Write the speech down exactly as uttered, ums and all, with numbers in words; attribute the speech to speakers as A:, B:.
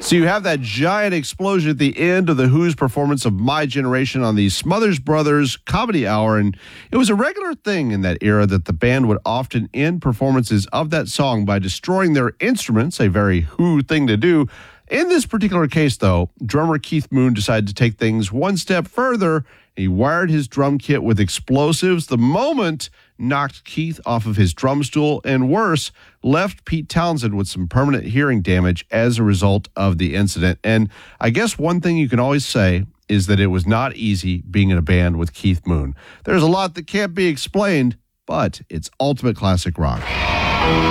A: So you have that giant explosion at the end of the Who's performance of My Generation on the Smothers Brothers Comedy Hour, and it was a regular thing in that era that the band would often end performances of that song by destroying their instruments, a very Who thing to do. In this particular case, though, drummer Keith Moon decided to take things one step further. He wired his drum kit with explosives. The moment knocked Keith off of his drum stool, and worse, left Pete Townsend with some permanent hearing damage as a result of the incident. And I guess one thing you can always say is that it was not easy being in a band with Keith Moon. There's a lot that can't be explained, but it's ultimate classic rock.